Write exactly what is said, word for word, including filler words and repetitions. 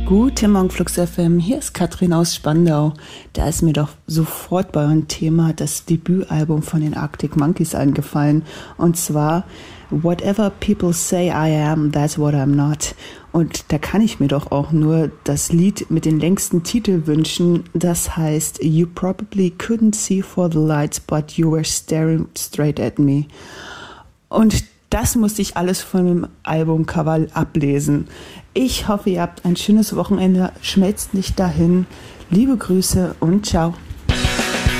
Guten Morgen, Flux F M. Hier ist Katrin aus Spandau. Da ist mir doch sofort bei einem Thema das Debütalbum von den Arctic Monkeys eingefallen. Und zwar Whatever People Say I Am, That's What I'm Not. Und da kann ich mir doch auch nur das Lied mit den längsten Titel wünschen. Das heißt You Probably Couldn't See For The Lights, But You Were Staring Straight At Me. Und das musste ich alles von dem Albumcover ablesen. Ich hoffe, ihr habt ein schönes Wochenende. Schmelzt nicht dahin. Liebe Grüße und ciao.